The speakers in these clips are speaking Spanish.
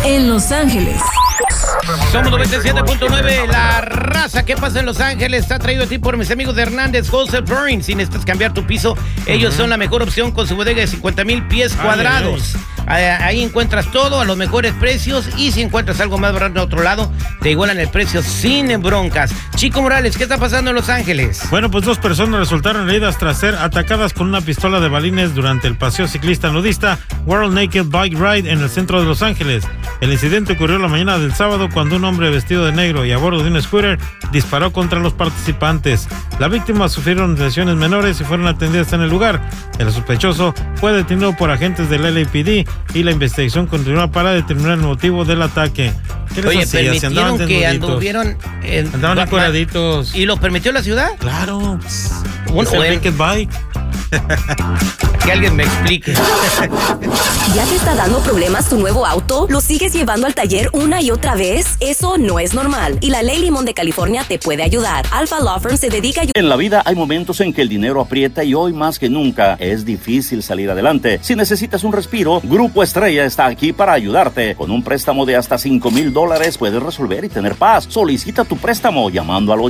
en Los Ángeles. Somos 97.9, la raza. ¿Qué pasa en Los Ángeles? Está traído a ti por mis amigos de Hernández Wholesale Flooring. Si necesitas cambiar tu piso, ellos son la mejor opción con su bodega de 50,000 pies cuadrados. Ahí encuentras todo a los mejores precios, y si encuentras algo más barato en otro lado, te igualan el precio sin broncas. Chico Morales, ¿qué está pasando en Los Ángeles? Bueno, pues 2 personas resultaron heridas tras ser atacadas con una pistola de balines durante el paseo ciclista nudista World Naked Bike Ride en el centro de Los Ángeles. El incidente ocurrió la mañana del sábado cuando un hombre vestido de negro y a bordo de un scooter disparó contra los participantes. Las víctimas sufrieron lesiones menores y fueron atendidas en el lugar. El sospechoso fue detenido por agentes del LAPD y la investigación continúa para determinar el motivo del ataque. Oye, permitieron que anduvieron... Andaban encuadraditos. ¿Y lo permitió la ciudad? Claro. Es el Naked Bike. Que alguien me explique. ¿Ya te está dando problemas tu nuevo auto? ¿Lo sigues llevando al taller una y otra vez? Eso no es normal, y la Ley Limón de California te puede ayudar. Alpha Law Firm se dedica a... En la vida hay momentos en que el dinero aprieta, y hoy más que nunca es difícil salir adelante. Si necesitas un respiro, Grupo Estrella está aquí para ayudarte. Con un préstamo de hasta $5,000 puedes resolver y tener paz. Solicita tu préstamo llamando al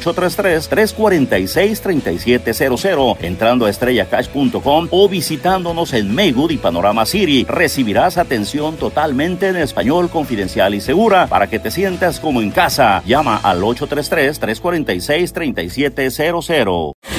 833-346-3700, entrando a estrellacash.com o visitándonos en Maywood y Panorama City. Recibirás atención totalmente en español, confidencial y segura para que te sientas como en casa. Llama al 833-346-3700.